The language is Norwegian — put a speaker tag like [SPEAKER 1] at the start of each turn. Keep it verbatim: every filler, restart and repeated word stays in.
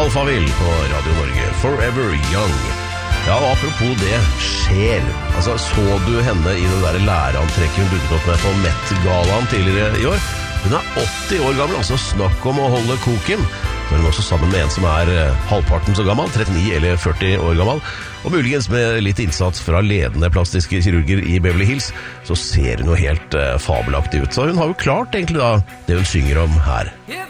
[SPEAKER 1] Alphaville på Radio Norge, Forever Young. Ja, og apropos det, Cher. Altså, så du henne i det der læreantrekket hun dukket opp med på Met-galaen tidligere i år? Hun er åtti år gammel, altså snakk om å holde koken. Så er hun også sammen med en som er halvparten så gammel, trettini eller førti år gammel. Og muligens med litt innsats fra ledende plastiske kirurger i Beverly Hills, så ser hun jo helt uh, fabelaktig ut. Så hun har jo klart egentlig da det hun synger om her.